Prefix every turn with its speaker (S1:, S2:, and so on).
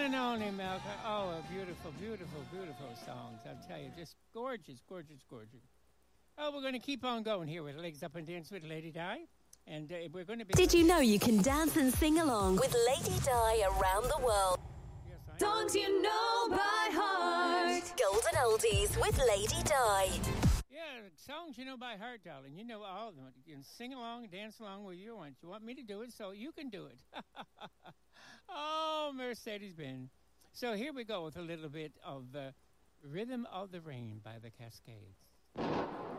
S1: and only Malcolm. Oh, a beautiful, beautiful, beautiful songs. I'll tell you, just gorgeous, gorgeous, gorgeous. Oh, we're going to keep on going here with Legs Up and Dance with Lady Di. And we're going to be...
S2: Did you know you can dance and sing along with Lady Di around the world?
S1: Yes, I
S2: Songs you know by heart. Golden Oldies with Lady Di.
S1: Yeah, songs you know by heart, darling. You know all of them. You can sing along, dance along with you want. You want me to do it, so you can do it. Oh, Mercedes-Benz. So here we go with a little bit of Rhythm of the Rain by the Cascades.